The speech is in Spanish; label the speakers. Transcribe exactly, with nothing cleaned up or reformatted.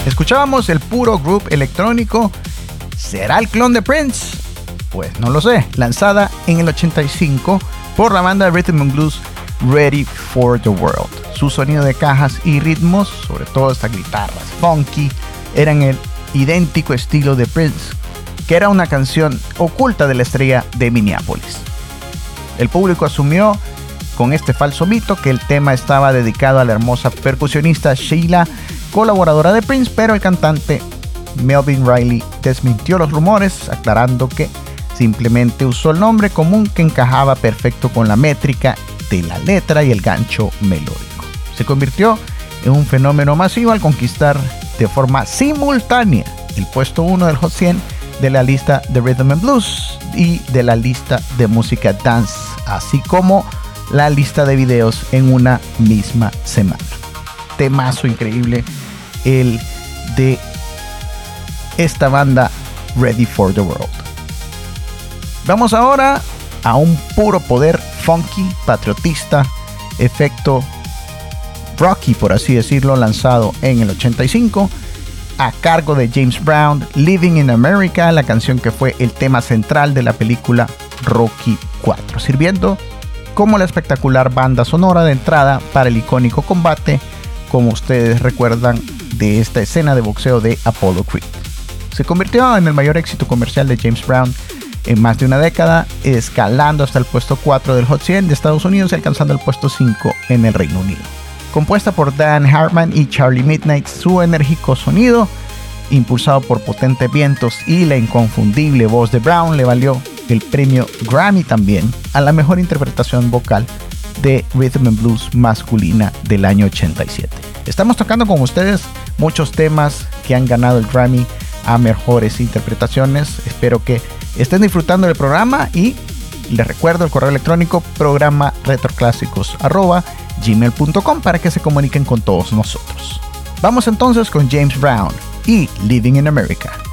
Speaker 1: Escuchábamos el puro groove electrónico. ¿Será el clon de Prince? Pues no lo sé. Lanzada en el ochenta y cinco por la banda Rhythm and Blues Ready for the World. Su sonido de cajas y ritmos, sobre todo estas guitarras funky, eran el idéntico estilo de Prince, que era una canción oculta de la estrella de Minneapolis. El público asumió con este falso mito que el tema estaba dedicado a la hermosa percusionista Sheila, colaboradora de Prince, pero el cantante Melvin Riley desmintió los rumores, aclarando que simplemente usó el nombre común que encajaba perfecto con la métrica de la letra y el gancho melódico. Se convirtió en un fenómeno masivo al conquistar de forma simultánea el puesto uno del Hot cien de la lista de Rhythm and Blues y de la lista de música dance, así como la lista de videos en una misma semana. Temazo increíble el de esta banda Ready for the World. Vamos ahora a un puro poder funky, patriotista, efecto Rocky, por así decirlo, lanzado en el ochenta y cinco a cargo de James Brown, Living in America, la canción que fue el tema central de la película Rocky cuatro, sirviendo como la espectacular banda sonora de entrada para el icónico combate, como ustedes recuerdan, de esta escena de boxeo de Apollo Creed. Se convirtió en el mayor éxito comercial de James Brown en más de una década, escalando hasta el puesto cuatro del Hot cien de Estados Unidos y alcanzando el puesto cinco en el Reino Unido. Compuesta por Dan Hartman y Charlie Midnight, su enérgico sonido, impulsado por potentes vientos y la inconfundible voz de Brown, le valió el premio Grammy también a la mejor interpretación vocal de Rhythm and Blues masculina del año ochenta y siete. Estamos tocando con ustedes muchos temas que han ganado el Grammy a mejores interpretaciones. Espero que estén disfrutando del programa y les recuerdo el correo electrónico programa retroclásicos arroba gmail punto com para que se comuniquen con todos nosotros. Vamos entonces con James Brown y Living in America.